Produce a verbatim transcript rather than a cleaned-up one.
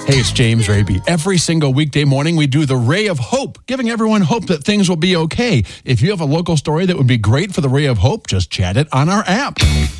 Hey, it's James Raby. Every single weekday morning, we do the Ray of Hope, giving everyone hope that things will be okay. If you have a local story that would be great for the Ray of Hope, just chat it on our app.